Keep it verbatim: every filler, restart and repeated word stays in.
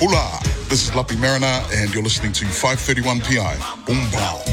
Hola, this is Lappy Mariner and you're listening to five thirty-one P I. Boom, boom.